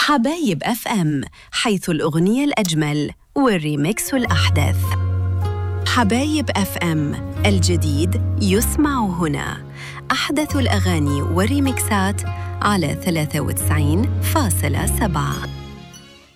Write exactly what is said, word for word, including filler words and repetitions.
حبايب أف أم، حيث الأغنية الأجمل والريميكس الأحدث. حبايب أف أم، الجديد يسمع هنا. أحدث الأغاني والريميكسات على ثلاثة وتسعين فاصلة سبعة.